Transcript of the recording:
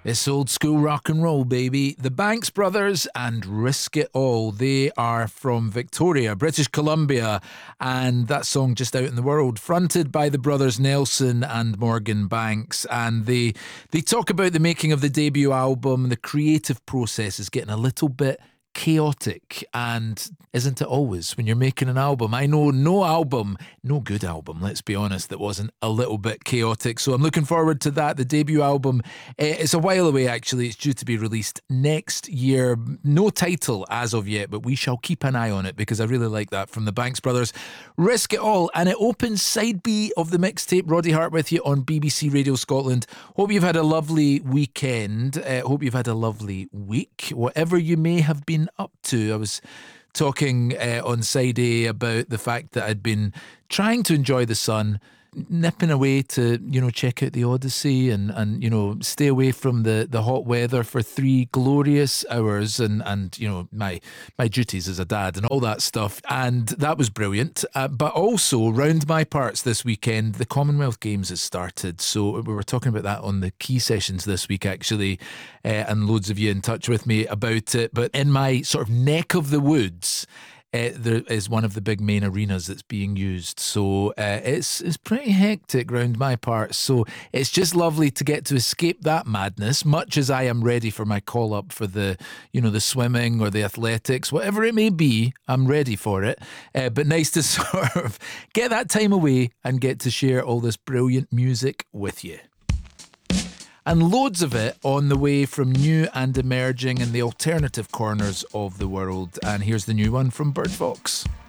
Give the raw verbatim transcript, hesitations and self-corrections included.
It's old school rock and roll, baby. The Banks Brothers and Risk It All. They are from Victoria, British Columbia, and that song just out in the world, fronted by the brothers Nelson and Morgan Banks. And they they talk about the making of the debut album. The creative process is getting a little bit chaotic, and isn't it always when you're making an album? I know no album, no good album, let's be honest, that wasn't a little bit chaotic. So I'm looking forward to that. The debut album, uh, it's a while away actually. It's due to be released next year. No title as of yet, but we shall keep an eye on it because I really like that from the Banks Brothers. Risk It All, and it opens side B of the mixtape. Roddy Hart with you on B B C Radio Scotland. Hope you've had a lovely weekend. Uh, hope you've had a lovely week, whatever you may have been up to. I was talking uh, on side A about the fact that I'd been trying to enjoy the sun, nipping away to, you know, check out the Odyssey and, and you know, stay away from the, the hot weather for three glorious hours and, and you know, my my duties as a dad and all that stuff. And that was brilliant. Uh, but also, round my parts this weekend, the Commonwealth Games has started. So we were talking about that on the Key Sessions this week, actually, uh, and loads of you in touch with me about it. But in my sort of neck of the woods, Uh, there is one of the big main arenas that's being used, so uh, it's it's pretty hectic round my parts. So it's just lovely to get to escape that madness, much as I am ready for my call up for the, you know, the swimming or the athletics, whatever it may be. I'm ready for it. Uh, but nice to sort of get that time away and get to share all this brilliant music with you. And loads of it on the way from new and emerging in the alternative corners of the world. And here's the new one from Bird Fox.